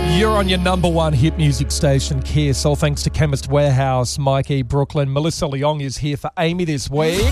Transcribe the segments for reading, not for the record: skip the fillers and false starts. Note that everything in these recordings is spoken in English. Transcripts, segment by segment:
You're on your number one hit music station, Kiss. All thanks to Chemist Warehouse, Mikey, Brooklyn. Melissa Leong is here for Amy this week.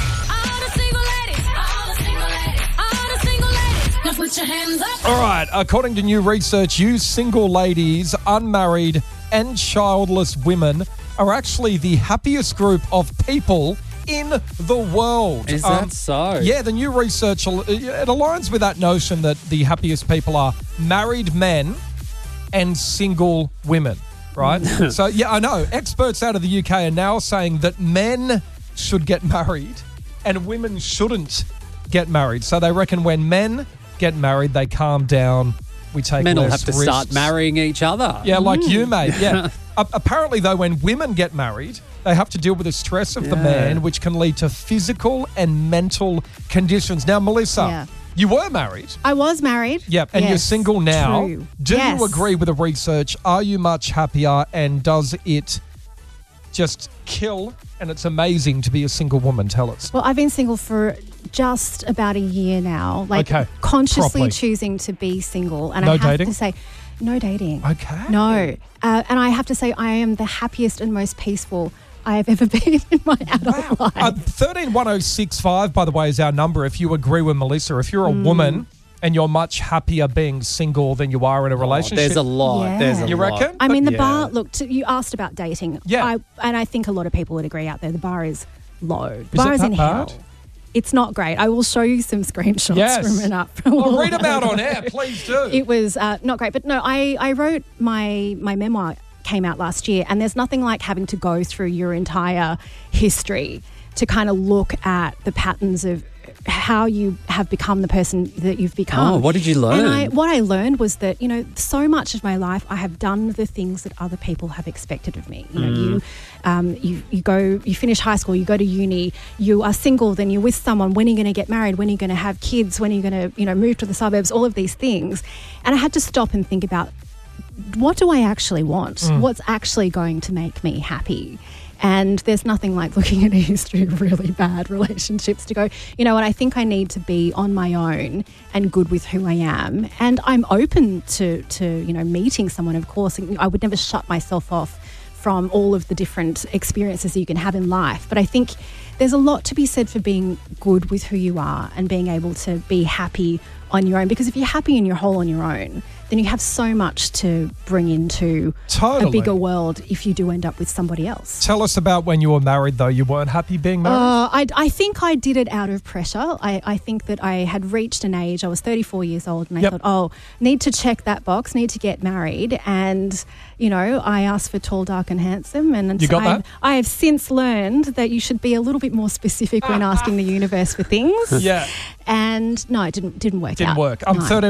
All right, according to new research, you single ladies, unmarried and childless women are actually the happiest group of people in the world. Is that so? Yeah, the new research, it aligns with that notion that the happiest people are married men and single women, right? So, yeah, I know. Experts out of the UK are now saying that men should get married and women shouldn't get married. So they reckon when men get married, they calm down, we take Men will less have to risks. start marrying each other. Yeah, like you, mate. Yeah. Apparently, though, when women get married, they have to deal with the stress of the man, which can lead to physical and mental conditions. Now, Melissa, you were married. I was married. Yep, and you're single now. True. Do you agree with the research? Are you much happier, and does it just kill? And it's amazing to be a single woman. Tell us. Well, I've been single for just about a year now. Consciously properly. choosing to be single. And No I have dating? to say, no dating. Okay. No. And I have to say, I am the happiest and most peaceful I have ever been in my adult life. 131065, by the way, is our number. If you agree with Melissa, if you're a woman and you're much happier being single than you are in a relationship. There's a lot. Yeah. There's a You lot. reckon? I mean, the bar, look, you asked about dating. Yeah. And I think a lot of people would agree out there, the bar is low. The Is bar it is that in bad? hell. It's not great. I will show you some screenshots from it up. Well, read them out on air, please do. It was not great. But no, I wrote my memoir came out last year, and there's nothing like having to go through your entire history to kind of look at the patterns of how you have become the person that you've become. Oh, what did you learn? And what I learned was that, so much of my life I have done the things that other people have expected of me. You finish high school, you go to uni, you are single, then you're with someone. When are you going to get married? When are you going to have kids? When are you going to, move to the suburbs? All of these things. And I had to stop and think about, what do I actually want? What's actually going to make me happy? And there's nothing like looking at a history of really bad relationships to go, you know what, I think I need to be on my own and good with who I am. And I'm open to meeting someone, of course. I would never shut myself off from all of the different experiences you can have in life. But I think there's a lot to be said for being good with who you are and being able to be happy on your own. Because if you're happy and you're whole on your own, then you have so much to bring into a bigger world if you do end up with somebody else. Tell us about when you were married, though. You weren't happy being married? I think I did it out of pressure. I think that I had reached an age, I was 34 years old, and I thought, need to check that box, need to get married. And, I asked for tall, dark and handsome. And you got that? I have since learned that you should be a little bit more specific when asking the universe for things. Yeah. And no, it didn't work out. Didn't work.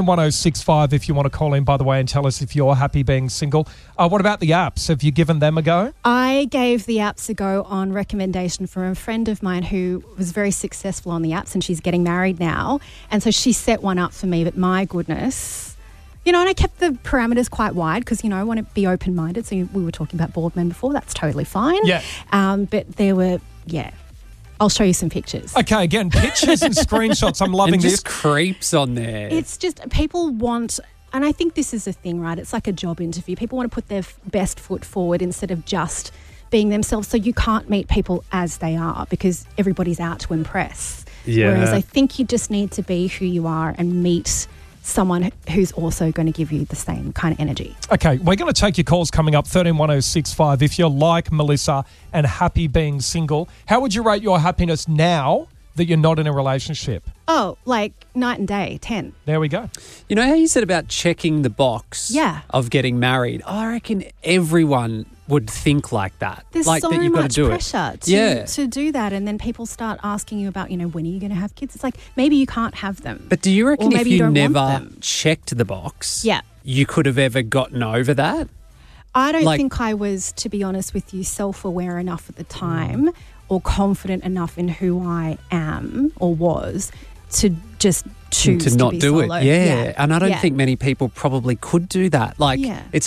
131065 if you want to call in, by the way, and tell us if you're happy being single. What about the apps? Have you given them a go? I gave the apps a go on recommendation from a friend of mine who was very successful on the apps, and she's getting married now. And so she set one up for me, but my goodness. And I kept the parameters quite wide because, I want to be open-minded. So we were talking about board men before. That's totally fine. Yeah. But there were, I'll show you some pictures. Okay, again, pictures and screenshots. I'm loving and this. just creeps on there. It's just people want, and I think this is a thing, right? It's like a job interview. People want to put their best foot forward instead of just being themselves. So you can't meet people as they are because everybody's out to impress. Yeah. Whereas I think you just need to be who you are and meet someone who's also going to give you the same kind of energy. Okay, we're going to take your calls coming up, 131065. If you're like Melissa and happy being single, how would you rate your happiness now that you're not in a relationship? Oh, like night and day, 10. There we go. You know how you said about checking the box of getting married? I reckon everyone would think like that. There's like so that you've got much to do pressure it. to do that, and then people start asking you about, when are you going to have kids? It's like maybe you can't have them. But do you reckon or if maybe you don't want never them. checked the box, Yeah. you could have ever gotten over that? I don't think I was, to be honest with you, self-aware enough at the time or confident enough in who I am or was to just choose to not be do solo. it. Yeah. And I don't think many people probably could do that. Like, it's